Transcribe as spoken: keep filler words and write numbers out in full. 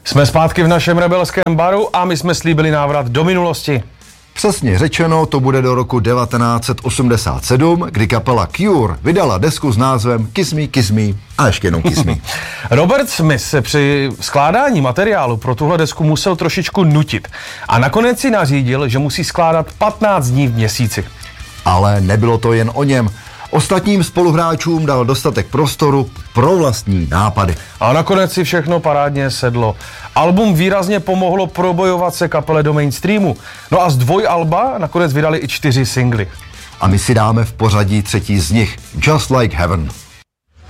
Jsme zpátky v našem rebelském baru a my jsme slíbili návrat do minulosti. Přesně řečeno, to bude do roku devatenáct set osmdesát sedm, kdy kapela Cure vydala desku s názvem Kiss Me, Kiss Me a ještě jednou Kiss Me. Robert Smith se při skládání materiálu pro tuhle desku musel trošičku nutit a nakonec si nařídil, že musí skládat patnáct dní v měsíci. Ale nebylo to jen o něm. Ostatním spoluhráčům dal dostatek prostoru pro vlastní nápady. A nakonec si všechno parádně sedlo. Album výrazně pomohlo probojovat se kapele do mainstreamu. No a z dvojalba nakonec vydali i čtyři singly. A my si dáme v pořadí třetí z nich, Just Like Heaven.